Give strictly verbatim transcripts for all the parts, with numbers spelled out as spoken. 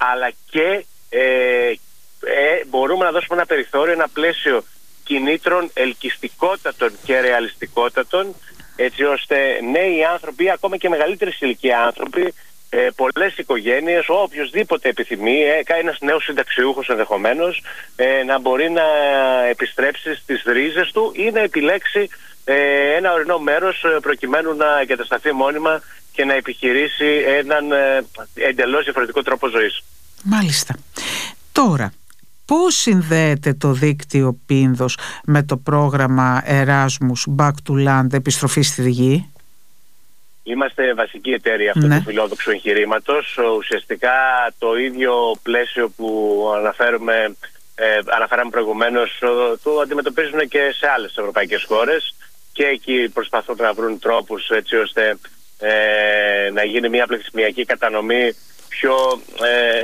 αλλά και ε, ε, μπορούμε να δώσουμε ένα περιθώριο, ένα πλαίσιο κινήτρων ελκυστικότατων και ρεαλιστικότατων, έτσι ώστε νέοι άνθρωποι, ακόμα και μεγαλύτερη ηλικία άνθρωποι, ε, πολλές οικογένειες, οποιοσδήποτε επιθυμεί, ε, ένας νέος συνταξιούχος ενδεχομένως, ε, να μπορεί να επιστρέψει στις ρίζες του ή να επιλέξει ε, ένα ορεινό μέρος προκειμένου να εγκατασταθεί μόνιμα και να επιχειρήσει έναν ε, εντελώς διαφορετικό τρόπο ζωής. Μάλιστα. Τώρα, πώς συνδέεται το δίκτυο Πίνδος με το πρόγραμμα Erasmus Back to Land, επιστροφή στη γη? Είμαστε βασική εταίρεια αυτού ναι. του φιλόδοξου εγχειρήματος. Ουσιαστικά το ίδιο πλαίσιο που αναφέρουμε, ε, αναφέραμε προηγουμένως, το αντιμετωπίζουν και σε άλλες ευρωπαϊκές χώρες, και εκεί προσπαθούν να βρουν τρόπους έτσι ώστε ε, να γίνει μια πληθυσμιακή κατανομή πιο ε,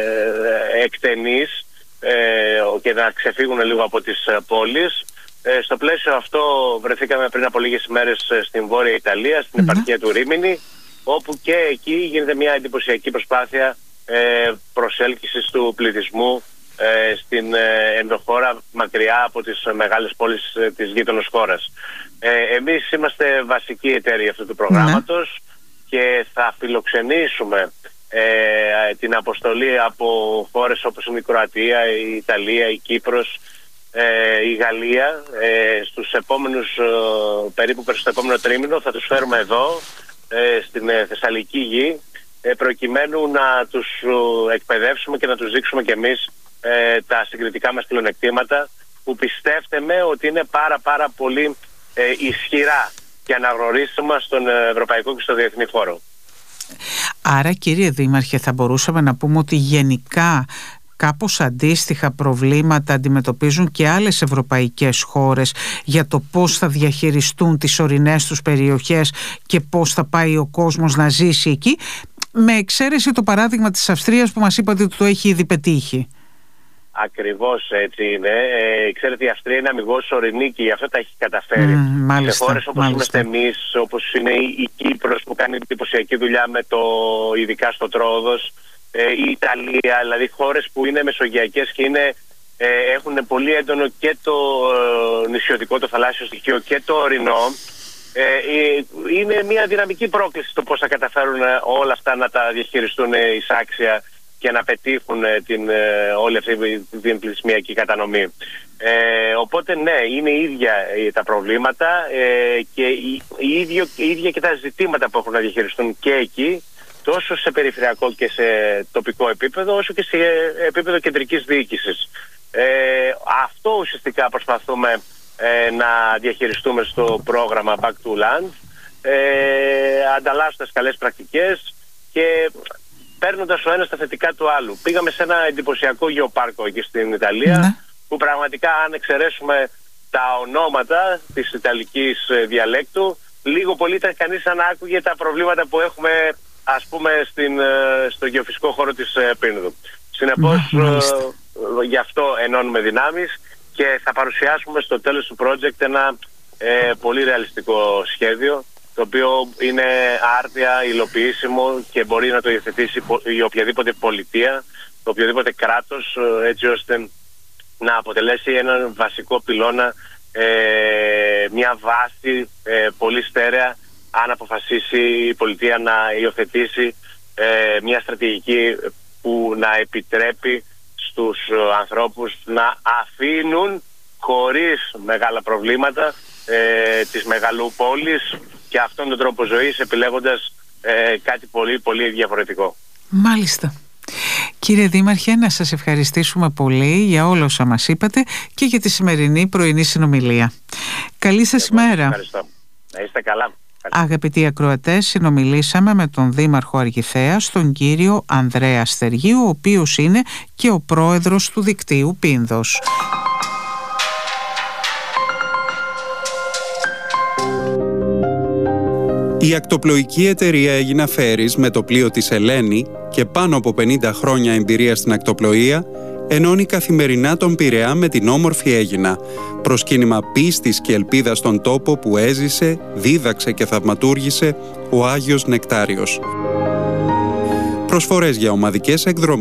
ε, εκτενής ε, και να ξεφύγουν λίγο από τις πόλεις. Ε, στο πλαίσιο αυτό βρεθήκαμε πριν από λίγες ημέρες στην Βόρεια Ιταλία, στην mm-hmm. επαρχία του Ρίμινη, όπου και εκεί γίνεται μια εντυπωσιακή προσπάθεια ε, προσέλκυσης του πληθυσμού ε, στην ε, ενδοχώρα, μακριά από τις μεγάλες πόλεις ε, της γείτονος χώρας. Ε, εμείς είμαστε βασικοί εταίροι αυτού του προγράμματος mm-hmm. και θα φιλοξενήσουμε ε, την αποστολή από χώρες όπως είναι η Κροατία, η Ιταλία, η Κύπρος, Ε, η Γαλλία ε, στους επόμενους ε, περίπου στο επόμενο τρίμηνο. Θα τους φέρουμε εδώ ε, στην ε, Θεσσαλική γη ε, προκειμένου να τους ε, εκπαιδεύσουμε και να τους δείξουμε κι εμείς ε, τα συγκριτικά μας πλεονεκτήματα, που πιστεύτε με ότι είναι πάρα πάρα πολύ ε, ισχυρά και αναγνωρίσιμα στον ευρωπαϊκό και στο διεθνή χώρο. Άρα, κύριε Δήμαρχε, θα μπορούσαμε να πούμε ότι γενικά κάπως αντίστοιχα προβλήματα αντιμετωπίζουν και άλλες ευρωπαϊκές χώρες για το πώς θα διαχειριστούν τις ορεινές τους περιοχές και πώς θα πάει ο κόσμος να ζήσει εκεί, με εξαίρεση το παράδειγμα της Αυστρίας που μας είπατε ότι το έχει ήδη πετύχει. Ακριβώς έτσι είναι. Ε, ξέρετε, η Αυστρία είναι αμιγώς ορεινή και γι' αυτό τα έχει καταφέρει. Mm, μάλιστα, σε χώρες όπως μάλιστα. είμαστε εμείς, όπως είναι η Κύπρος που κάνει εντυπωσιακή δουλειά με το, ειδικά στο Τρόδος, η Ιταλία, δηλαδή χώρες που είναι μεσογειακές και είναι, ε, έχουν πολύ έντονο και το ε, νησιωτικό, το θαλάσσιο στοιχείο και το ορεινό. Ε, ε, είναι μια δυναμική πρόκληση το πώς θα καταφέρουν όλα αυτά να τα διαχειριστούν εισάξια και να πετύχουν την, ε, όλη αυτή την πληθυσμιακή κατανομή. Ε, οπότε ναι, είναι ίδια τα προβλήματα ε, και η, η, ίδιο, η ίδια και τα ζητήματα που έχουν να διαχειριστούν και εκεί, τόσο σε περιφερειακό και σε τοπικό επίπεδο, όσο και σε επίπεδο κεντρικής διοίκησης. Ε, αυτό ουσιαστικά προσπαθούμε ε, να διαχειριστούμε στο πρόγραμμα Back to Land, ε, ανταλλάσσοντας καλές πρακτικές και παίρνοντας ο ένας τα θετικά του άλλου. Πήγαμε σε ένα εντυπωσιακό γεωπάρκο εκεί στην Ιταλία, mm-hmm. που πραγματικά, αν εξαιρέσουμε τα ονόματα της ιταλικής διαλέκτου, λίγο πολύ ήταν κανείς να άκουγε τα προβλήματα που έχουμε, ας πούμε, στην, στο γεωφυσικό χώρο της Πίνδου. Συνεπώς, ε, γι' αυτό ενώνουμε δυνάμεις και θα παρουσιάσουμε στο τέλος του project ένα ε, πολύ ρεαλιστικό σχέδιο, το οποίο είναι άρτια υλοποιήσιμο και μπορεί να το υιοθετήσει η οποιαδήποτε πολιτεία, το οποιοδήποτε κράτος, έτσι ώστε να αποτελέσει έναν βασικό πυλώνα, ε, μια βάση ε, πολύ στέρεα, αν αποφασίσει η πολιτεία να υιοθετήσει ε, μια στρατηγική που να επιτρέπει στους ανθρώπους να αφήνουν χωρίς μεγάλα προβλήματα ε, τις μεγαλοπόλεις και αυτόν τον τρόπο ζωής, επιλέγοντας ε, κάτι πολύ πολύ διαφορετικό. Μάλιστα. Κύριε Δήμαρχε, να σας ευχαριστήσουμε πολύ για όλα όσα μας είπατε και για τη σημερινή πρωινή συνομιλία. Καλή σας Εγώ μέρα. Ευχαριστώ. Να είστε καλά. Αγαπητοί ακροατές, συνομιλήσαμε με τον Δήμαρχο Αργιθέας, τον κύριο Ανδρέα Στεργίου, ο οποίος είναι και ο πρόεδρος του δικτύου Πίνδος. Η ακτοπλοϊκή εταιρεία Αίγινα Ferries με το πλοίο της Ελένη και πάνω από πενήντα χρόνια εμπειρία στην ακτοπλοεία ενώνει καθημερινά τον Πειραιά με την όμορφη Αίγινα, προσκύνημα πίστης και ελπίδας στον τόπο που έζησε, δίδαξε και θαυματούργησε ο Άγιος Νεκτάριος. Προσφορές για ομαδικές εκδρομές